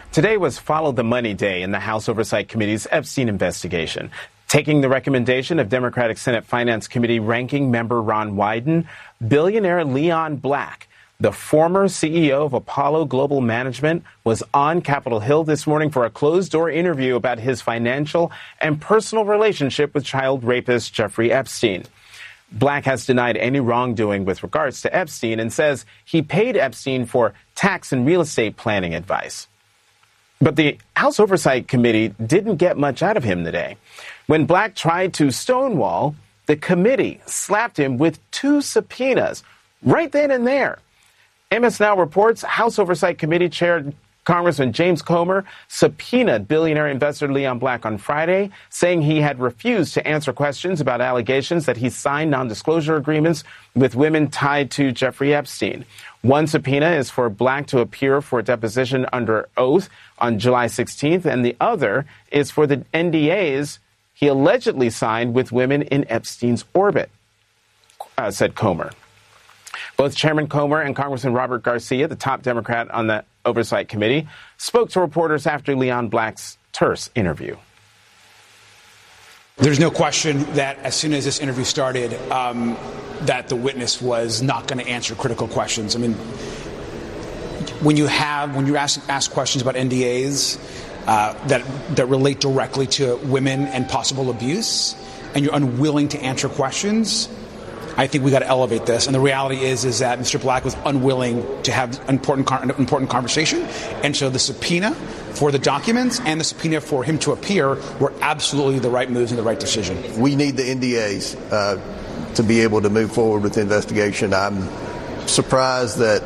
Today was Follow the Money Day in the House Oversight Committee's Epstein investigation. Taking the recommendation of Democratic Senate Finance Committee ranking member Ron Wyden, billionaire Leon Black, the former CEO of Apollo Global Management, was on Capitol Hill this morning for a closed-door interview about his financial and personal relationship with child rapist Jeffrey Epstein. Black has denied any wrongdoing with regards to Epstein and says he paid Epstein for tax and real estate planning advice. But the House Oversight Committee didn't get much out of him today. When Black tried to stonewall, the committee slapped him with 2 subpoenas right then and there. MS Now reports House Oversight Committee Chair Congressman James Comer subpoenaed billionaire investor Leon Black on Friday, saying he had refused to answer questions about allegations that he signed non-disclosure agreements with women tied to Jeffrey Epstein. One subpoena is for Black to appear for a deposition under oath on July 16th, and the other is for the NDAs he allegedly signed with women in Epstein's orbit, said Comer. Both Chairman Comer and Congressman Robert Garcia, the top Democrat on the Oversight Committee, spoke to reporters after Leon Black's terse interview. There's no question that as soon as this interview started, that the witness was not going to answer critical questions. I mean, when you ask questions about NDAs that relate directly to women and possible abuse, and you're unwilling to answer questions, I think we got to elevate this. And the reality is that Mr. Black was unwilling to have an important conversation. And so the subpoena for the documents and the subpoena for him to appear were absolutely the right moves and the right decision. We need the NDAs to be able to move forward with the investigation. I'm surprised that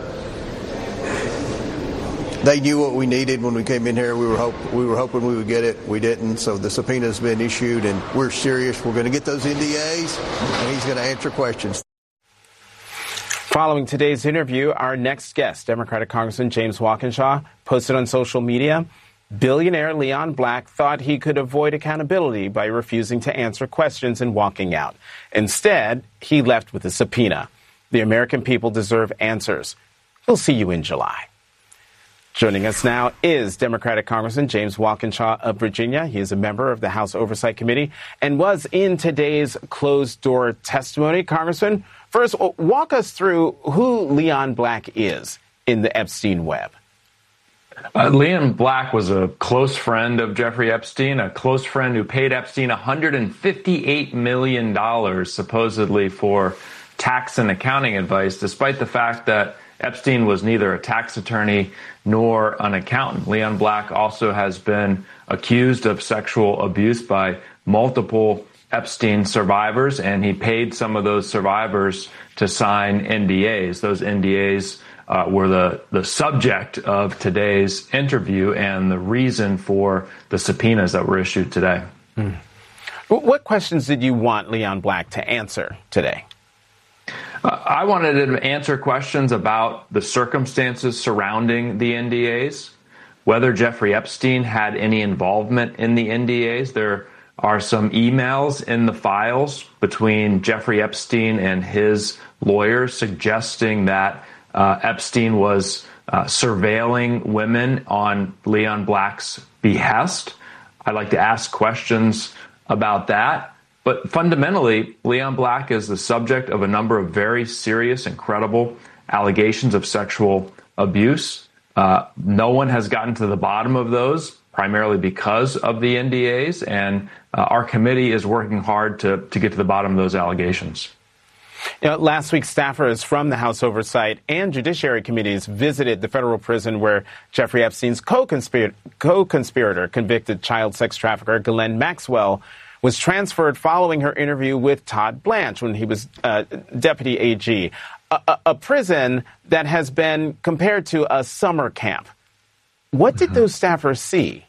they knew what we needed when we came in here. We were hoping we would get it. We didn't. So the subpoena has been issued, and we're serious. We're going to get those NDAs, and he's going to answer questions. Following today's interview, our next guest, Democratic Congressman James Walkinshaw, posted on social media, billionaire Leon Black thought he could avoid accountability by refusing to answer questions and walking out. Instead, he left with a subpoena. The American people deserve answers. We'll see you in July. Joining us now is Democratic Congressman James Walkinshaw of Virginia. He is a member of the House Oversight Committee and was in today's closed-door testimony. Congressman, first, walk us through who Leon Black is in the Epstein web. Leon Black was a close friend of Jeffrey Epstein, a close friend who paid Epstein $158 million, supposedly for tax and accounting advice, despite the fact that Epstein was neither a tax attorney nor an accountant. Leon Black also has been accused of sexual abuse by multiple Epstein survivors, and he paid some of those survivors to sign NDAs. Those NDAs were the subject of today's interview and the reason for the subpoenas that were issued today. What questions did you want Leon Black to answer today? I wanted to answer questions about the circumstances surrounding the NDAs, whether Jeffrey Epstein had any involvement in the NDAs. There are some emails in the files between Jeffrey Epstein and his lawyers suggesting that Epstein was surveilling women on Leon Black's behest. I'd like to ask questions about that. But fundamentally, Leon Black is the subject of a number of very serious and credible allegations of sexual abuse. No one has gotten to the bottom of those, primarily because of the NDAs, and our committee is working hard to get to the bottom of those allegations. You know, last week, staffers from the House Oversight and Judiciary Committees visited the federal prison where Jeffrey Epstein's co-conspirator, convicted child sex trafficker Ghislaine Maxwell, was transferred following her interview with Todd Blanche when he was deputy AG, a prison that has been compared to a summer camp. What did those staffers see?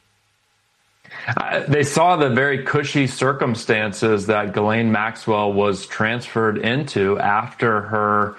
They saw the very cushy circumstances that Ghislaine Maxwell was transferred into after her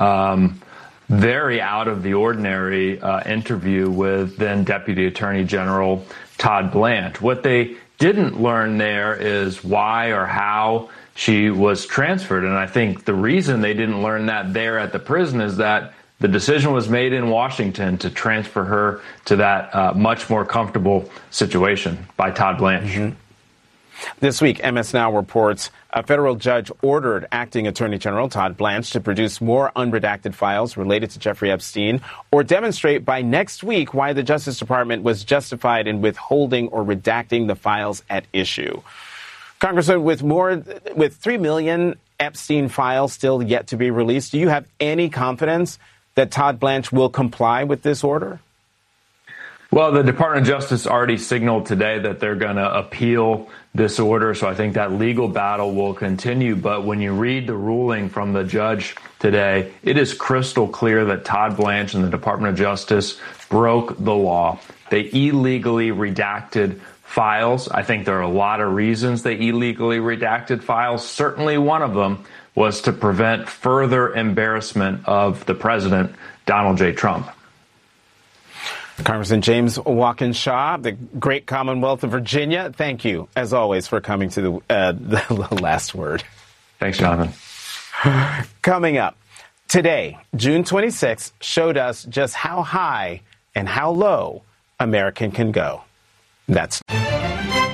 very out of the ordinary interview with then Deputy Attorney General Todd Blanche. What they didn't learn there is why or how she was transferred. And I think the reason they didn't learn that there at the prison is that The decision was made in Washington to transfer her to that much more comfortable situation by Todd Blanche. Mm-hmm. This week, MS Now reports a federal judge ordered acting Attorney General Todd Blanche to produce more unredacted files related to Jeffrey Epstein or demonstrate by next week why the Justice Department was justified in withholding or redacting the files at issue. Congressman, with 3 million Epstein files still yet to be released, do you have any confidence that Todd Blanche will comply with this order? Well, the Department of Justice already signaled today that they're going to appeal this order, so I think that legal battle will continue. But when you read the ruling from the judge today, it is crystal clear that Todd Blanche and the Department of Justice broke the law. They illegally redacted files. I think there are a lot of reasons they illegally redacted files. Certainly one of them was to prevent further embarrassment of the president, Donald J. Trump. Congressman James Walkinshaw, the great Commonwealth of Virginia, thank you, as always, for coming to the last word. Thanks, Jonathan. Coming up, today, June 26th, showed us just how high and how low American can go. That's